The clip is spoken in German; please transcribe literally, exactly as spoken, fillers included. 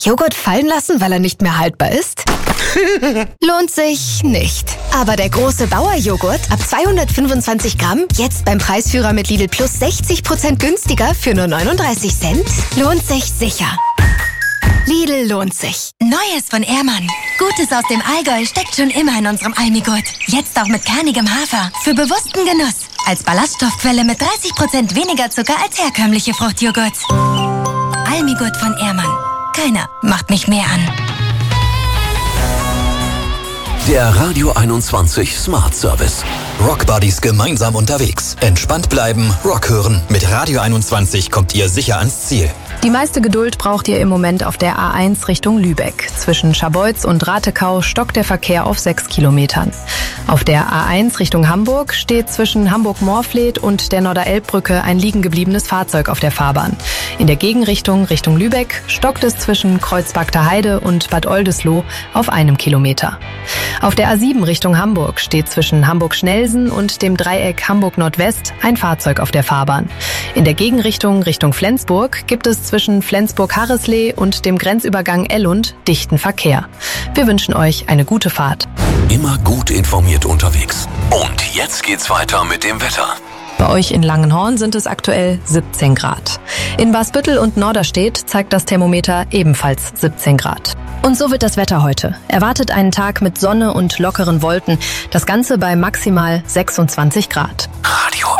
Joghurt fallen lassen, weil er nicht mehr haltbar ist? Lohnt sich nicht. Aber der große Bauer-Joghurt ab zweihundertfünfundzwanzig Gramm, jetzt beim Preisführer mit Lidl Plus sechzig Prozent günstiger für nur neununddreißig Cent, lohnt sich sicher. Lidl lohnt sich. Neues von Ehrmann. Gutes aus dem Allgäu steckt schon immer in unserem Almigurt. Jetzt auch mit kernigem Hafer. Für bewussten Genuss. Als Ballaststoffquelle mit dreißig Prozent weniger Zucker als herkömmliche Fruchtjoghurts. Almigurt von Ehrmann. Keiner macht mich mehr an. Der Radio einundzwanzig Smart Service. Rockbuddies gemeinsam unterwegs. Entspannt bleiben, Rock hören. Mit Radio einundzwanzig kommt ihr sicher ans Ziel. Die meiste Geduld braucht ihr im Moment auf der A eins Richtung Lübeck. Zwischen Scharbeutz und Ratekau stockt der Verkehr auf sechs Kilometern. Auf der A eins Richtung Hamburg steht zwischen Hamburg-Moorfleet und der Norderelbbrücke ein liegen gebliebenes Fahrzeug auf der Fahrbahn. In der Gegenrichtung Richtung Lübeck stockt es zwischen Kreuzbagter Heide und Bad Oldesloe auf einem Kilometer. Auf der A sieben Richtung Hamburg steht zwischen Hamburg-Schnelsen und dem Dreieck Hamburg-Nordwest ein Fahrzeug auf der Fahrbahn. In der Gegenrichtung Richtung Flensburg gibt es zwischen Flensburg-Harreslee und dem Grenzübergang Ellund dichten Verkehr. Wir wünschen euch eine gute Fahrt. Immer gut informiert unterwegs. Und jetzt geht's weiter mit dem Wetter. Bei euch in Langenhorn sind es aktuell siebzehn Grad. In Basbüttel und Norderstedt zeigt das Thermometer ebenfalls siebzehn Grad. Und so wird das Wetter heute. Erwartet einen Tag mit Sonne und lockeren Wolken. Das Ganze bei maximal sechsundzwanzig Grad. Radio